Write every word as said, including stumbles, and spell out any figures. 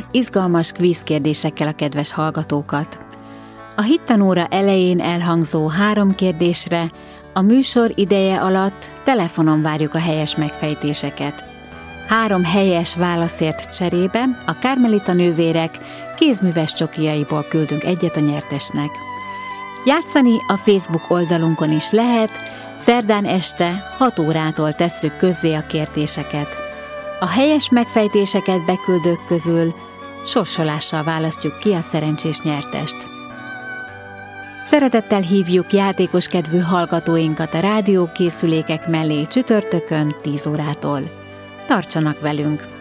izgalmas kvízkérdésekkel a kedves hallgatókat. A hittanóra elején elhangzó három kérdésre a műsor ideje alatt telefonon várjuk a helyes megfejtéseket. Három helyes válaszért cserébe a Kármelita nővérek kézműves csokijaiból küldünk egyet a nyertesnek. Játszani a Facebook oldalunkon is lehet, szerdán este hat órától tesszük közzé a kérdéseket. A helyes megfejtéseket beküldők közül sorsolással választjuk ki a szerencsés nyertest. Szeretettel hívjuk játékoskedvű hallgatóinkat a rádiókészülékek mellé csütörtökön tíz órától. Tartsanak velünk!